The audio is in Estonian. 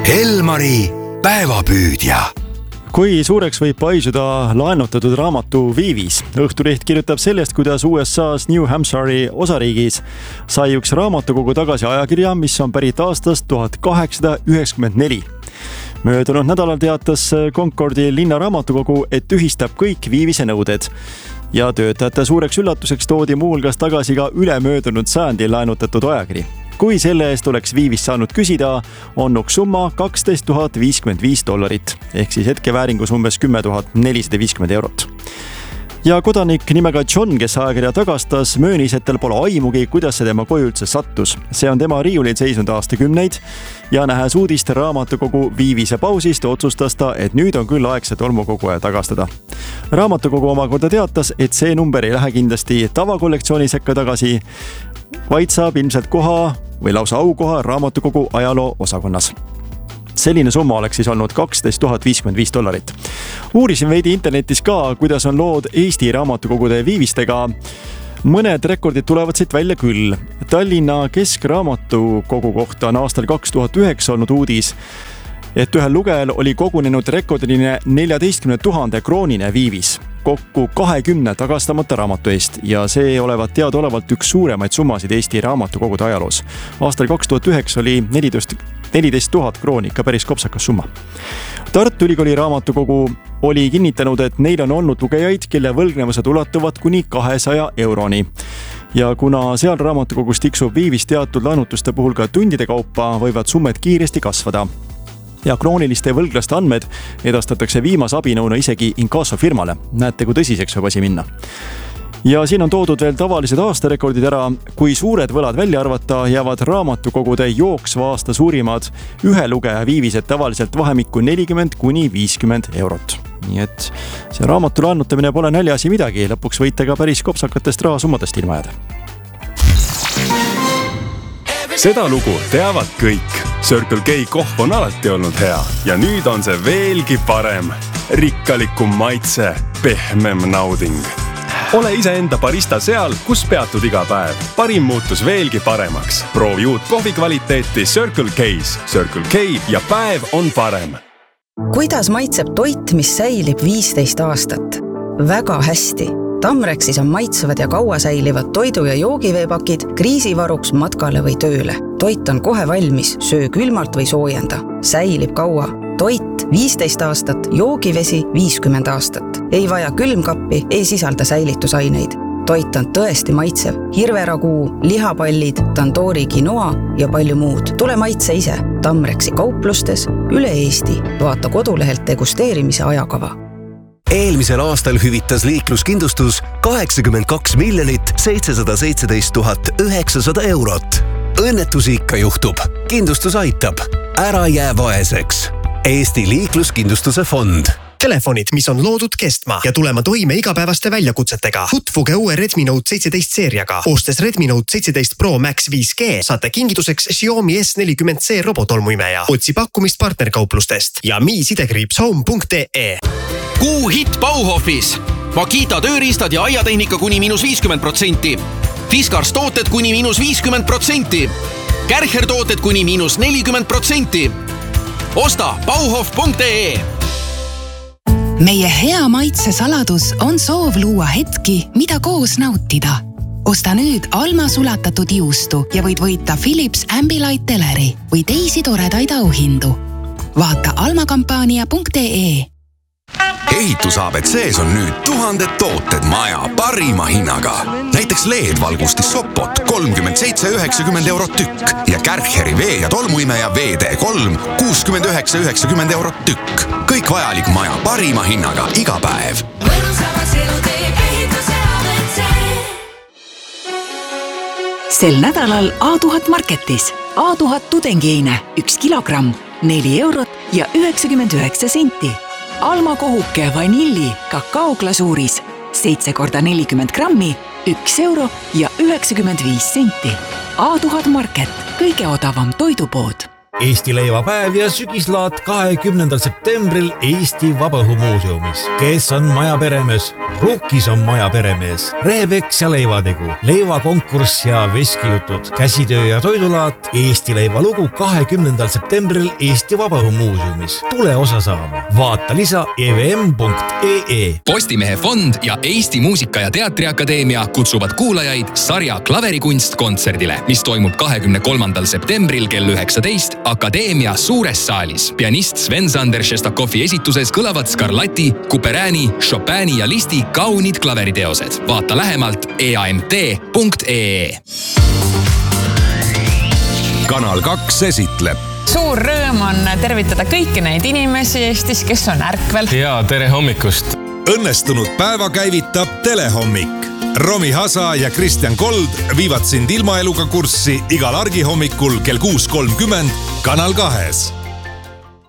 Elmari päevapüüdja. Kui suureks võib paisuda laenutatud raamatu viivis? Õhtuleht kirjutab sellest, kuidas USA's New Hampshire'i osariigis sai üks raamatukogu tagasi ajakirja, mis on pärit aastast 1894. Möödunud nädalal teatas Concordi linna raamatukogu, et tühistab kõik viivise nõuded. Ja töötajate suureks üllatuseks toodi muuhulgas tagasi ka ülemöödunud sajandil laenutatud ajakiri. Kui selle eest oleks viivist saanud küsida, onnuks summa $12 055, ehk siis hetkevääringus umbes 10 450 eurot. Ja kodanik nimega John, kes ajakirja tagastas, möönis, et tal pole aimugi, kuidas see tema koju üldse sattus. See on tema riiulil seisnud aastakümneid ja nähes uudist raamatukogu viivise pausist, otsustas ta, et nüüd on küll aeg see tolmukoguja tagastada. Raamatukogu omakorda teatas, et see number ei lähe kindlasti tavakollektsiooni sekka tagasi, vaid saab ilmselt koha või lausa aukoha raamatukogu ajaloo osakonnas. Selline summa oleks siis olnud $12 055. Uurisin veidi internetis ka, kuidas on lood Eesti raamatukogude viivistega. Mõned rekordid tulevad siit välja küll. Tallinna Keskraamatukogu kohta on aastal 2009 olnud uudis, et ühel lugejal oli kogunenud rekordiline 14 000 kroonine viivis kokku 20 tagastamata raamatu eest ja see olevat teadaolevalt üks suuremaid summasid Eesti raamatukogude ajaloos. Aastal 2009 oli 14 000 krooni, ikka päris kopsakas summa. Tartu Ülikooli raamatukogu oli kinnitanud, et neil on olnud lugejaid, kelle võlgnevused ulatuvad kuni 200 euroni. Ja kuna seal raamatukogus tiksub viivis teatud laenutuste puhul ka tundide kaupa, võivad summed kiiresti kasvada. Ja krooniliste võlglaste andmed edastatakse viimase abinõuna isegi inkassofirmale. Näete, kui tõsiseks võib asi minna. Ja siin on toodud veel tavalised aastarekordid ära. Kui suured võlad välja arvata, jäävad raamatukogude jooksva aasta suurimad ühe lugeja viivised tavaliselt vahemikku 40 kuni 50 eurot. Nii et see raamatu laenutamine pole näljasi midagi. Lõpuks võite ka päris kopsakatest rahasummadest ilma jääda. Seda lugu teavad kõik. Circle K kohv on alati olnud hea ja nüüd on see veelgi parem. Rikkalikum maitse, pehmem nauding. Ole iseenda barista seal, kus peatud iga päev. Parim muutus veelgi paremaks. Proovi uut kohvi kvaliteeti Circle K's. Circle K ja päev on parem. Kuidas maitseb toit, mis säilib 15 aastat? Väga hästi. Tamrexis on maitsevad ja kaua säilivad toidu- ja joogiveepakid kriisivaruks matkale või tööle. Toit on kohe valmis, söö külmalt või soojenda. Säilib kaua. Toit 15 aastat, joogivesi 50 aastat. Ei vaja külmkappi, ei sisalda säilitusaineid. Toit on tõesti maitsev. Hirveraguu, lihapallid, tandoori quinoa ja palju muud. Tule maitse ise. Tamrexi kauplustes üle Eesti. Vaata kodulehelt degusteerimise ajakava. Eelmisel aastal hüvitas liikluskindlustus 82 717 900 eurot. Õnnetusi ikka juhtub. Kindlustus aitab. Ära jää vaeseks. Eesti liikluskindlustuse fond. Telefonid, mis on loodud kestma ja tulema toime igapäevaste väljakutsetega. Tutvuge uue Redmi Note 17 seeriaga. Ostes Redmi Note 17 Pro Max 5G saate kingituseks Xiaomi S40C robotolmuimeja. Otsi pakkumist partnerkauplustest ja mi-home.ee. Kuu hitt Bauhofis. Makita tööriistad ja aiatehnika kuni -50%. Fiskars tooted kuni -50%. Kärcher tooted kuni -40%. Osta bauhof.ee. Meie hea maitse saladus on soov luua hetki, mida koos nautida. Osta nüüd Alma sulatatud juustu ja võid võita Philips Ambilight teleri või teisi toredaid auhindu. Vaata almakampaania.ee. Ehitusabetsees on nüüd 1000 tooted maja parima hinnaga. Näiteks LED-valgustis Sopot 37,90 eurot tükk ja Kärcheri vee- ja tolmuimeja VD3 69,90 eurot tükk. Kõik vajalik maja parima hinnaga iga päev. Sel nädalal A1000 Marketis. A1000 tudengiine 1 kilogramm, 4 eurot ja 99 senti. Alma kohuke vanilli kakaoglasuuris 7x40 grammi, 1 euro ja 95 senti. A1000 Market, kõige odavam toidupood. Eesti leivapäev ja sügislaat 20. septembril Eesti Vabaõhumuuseumis. Kes on maja peremees? Ruukis on maja peremees. Rehepeks ja leivategu, leivakonkurss ja veskijutud, käsitöö ja toidulaat, Eesti leivalugu 20. septembril Eesti Vabaõhumuuseumis. Tule osa saama. Vaata lisa evm.ee. Postimehe fond ja Eesti Muusika- ja Teatriakadeemia kutsuvad kuulajaid sarja Klaverikunst kontserdile, mis toimub 23. septembril kell 19 Akadeemia suures saalis. Pianist Sven-Sander Šestakovi esituses kõlavad Scarlatti, Couperini, Chopini ja Listi kaunid klaveriteosed. Vaata lähemalt eamt.ee. Kanal 2 esitleb. Suur rõõm on tervitada kõiki neid inimesi Eestis, kes on ärkvel. Ja tere hommikust. Õnnestunud päeva käivitab Telehommik. Romi Hasa ja Kristjan Kold viivad sind ilmaeluga kurssi igal argihommikul kell 6.30 Kanal 2.